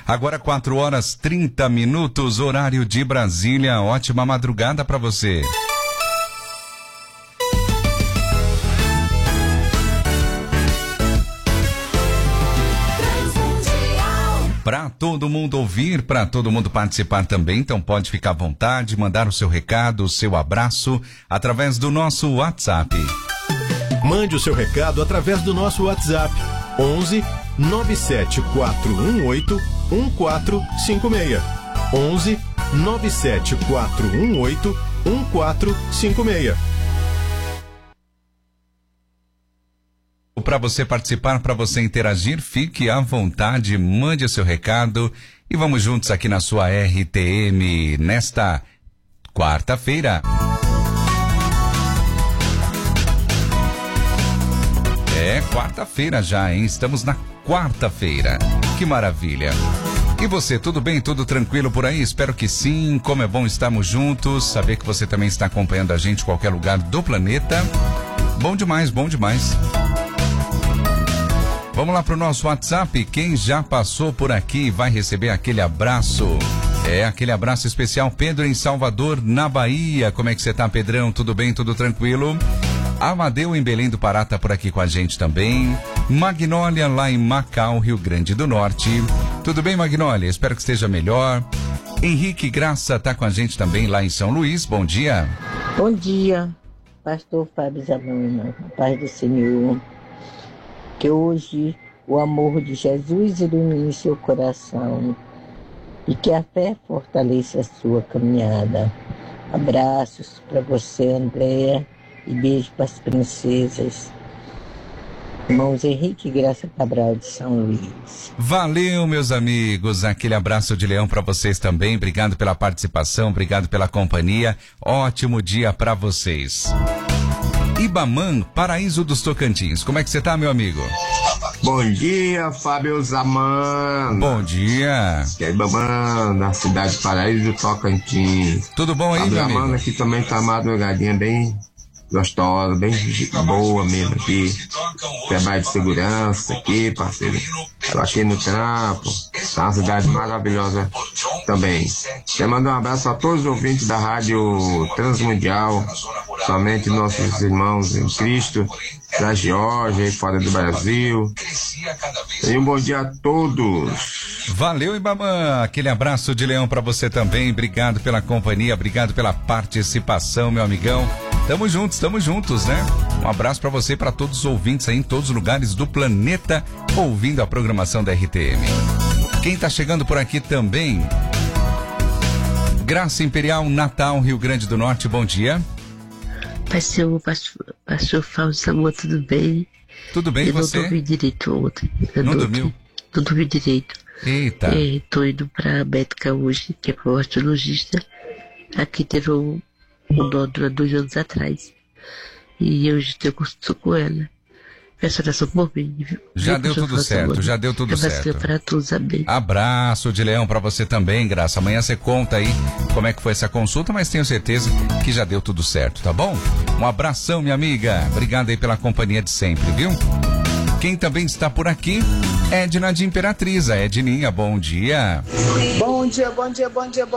Agora 4h30, horário de Brasília. Ótima madrugada para você. Para todo mundo ouvir, para todo mundo participar também, então pode ficar à vontade, mandar o seu recado, o seu abraço, através do nosso WhatsApp. Mande o seu recado através do nosso WhatsApp, 11 97418 1456. 11 97418 1456. Para você participar, para você interagir, fique à vontade, mande o seu recado e vamos juntos aqui na sua RTM nesta quarta-feira. É quarta-feira já, hein? Estamos na quarta-feira. Que maravilha. E você, tudo bem? Tudo tranquilo por aí? Espero que sim. Como é bom estarmos juntos, saber que você também está acompanhando a gente em qualquer lugar do planeta. Bom demais, bom demais. Vamos lá para o nosso WhatsApp. Quem já passou por aqui vai receber aquele abraço. Aquele abraço especial. Pedro em Salvador, na Bahia. Como é que você tá, Pedrão? Tudo bem? Tudo tranquilo? Amadeu em Belém do Pará tá por aqui com a gente também. Magnólia lá em Macau, Rio Grande do Norte. Tudo bem, Magnólia? Espero que esteja melhor. Henrique Graça tá com a gente também lá em São Luís. Bom dia. Bom dia, pastor Fábio Zamana. Paz do Senhor. Que hoje o amor de Jesus ilumine seu coração e que a fé fortaleça a sua caminhada. Abraços para você, Andréia, e beijo para as princesas. Irmãos Henrique Graça Cabral de São Luís. Valeu, meus amigos. Aquele abraço de leão para vocês também. Obrigado pela participação, obrigado pela companhia. Ótimo dia para vocês. Ibamã, Paraíso dos Tocantins. Como é que você tá, meu amigo? Bom dia, Fábio Zamana. Bom dia. Que é Ibamã, na cidade de Paraíso do Tocantins. Tudo bom aí, Fábio meu amigo? Zamana aqui também tá madrugadinha bem gostosa, bem boa mesmo aqui. Trabalho de segurança aqui, parceiro. Tô aqui no trampo. Tá uma cidade maravilhosa também. Quero mandar um abraço a todos os ouvintes da Rádio Transmundial, somente nossos irmãos em Cristo, da Geórgia e fora do Brasil. E um bom dia a todos. Valeu, Ibamã. Aquele abraço de leão pra você também. Obrigado pela companhia, obrigado pela participação, meu amigão. Tamo juntos, né? Um abraço pra você e pra todos os ouvintes aí em todos os lugares do planeta ouvindo a programação da RTM. Quem tá chegando por aqui também? Graça Imperial, Natal, Rio Grande do Norte, bom dia. Pastor Fábio Zamana, tudo bem? Tudo bem, e você? Eu não dormi direito ontem. Não dormiu? Não dormi direito. Eita. Tô indo pra Bética hoje, que é pro ortologista. Aqui teve um nódulo há 2 anos atrás. E hoje tenho consulta com ela. Peço oração por mim, viu? Já deu tudo certo, já deu tudo certo. Para todos, amém. Abraço de leão pra você também, Graça. Amanhã você conta aí como é que foi essa consulta, mas tenho certeza que já deu tudo certo, tá bom? Um abração, minha amiga. Obrigado aí pela companhia de sempre, viu? Quem também está por aqui, Edna de Imperatriz. A Edninha, bom dia. Bom dia, bom dia, bom dia, bom